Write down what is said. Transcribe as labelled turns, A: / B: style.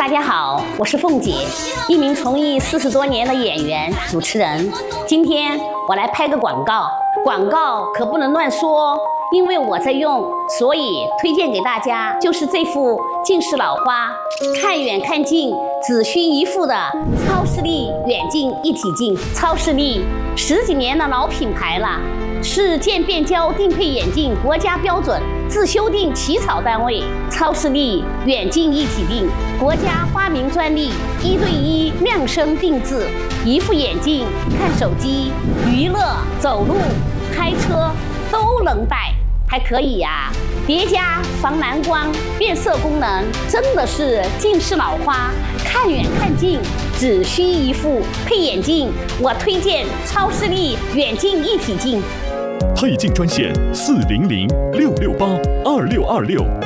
A: 大家好，我是凤姐，一名从艺40多年的演员、主持人。今天我来拍个广告，广告可不能乱说哦，因为我在用，所以推荐给大家就是这副近视老花，看远看近只需一副的超视力远近一体镜。超视力10几年的老品牌了，是渐变焦定配眼镜国家标准自修订起草单位。超视力远近一体镜，国家发明专利，1对1量身定制，一副眼镜看手机、娱乐、走路、开车都能戴，还可以叠加防蓝光、变色功能，真的是近视老花看远看近只需一副配眼镜。我推荐超视力远近一体镜。
B: 配镜专线400-668-2626。